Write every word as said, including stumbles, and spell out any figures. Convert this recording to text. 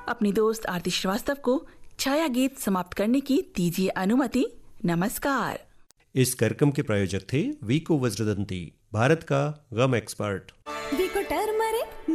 अपनी दोस्त आरती श्रीवास्तव को छाया गीत समाप्त करने की दीजिए अनुमति। नमस्कार। इस कार्यक्रम के प्रायोजक थे वीको वज्रदंती, भारत का गम एक्सपर्ट। वीको टर्मरिक